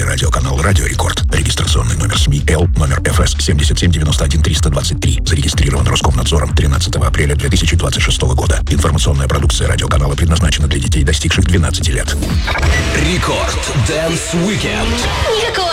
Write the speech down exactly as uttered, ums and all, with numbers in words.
радиоканал «Радио Рекорд». Регистрационный номер СМИ Л, номер эф эс семь семь девять один три два три. Зарегистрирован Роскомнадзором тринадцатого апреля две тысячи двадцать шестого года. Информационная продукция радиоканала предназначена для детей, достигших двенадцати лет. Рекорд Дэнс Уикенд.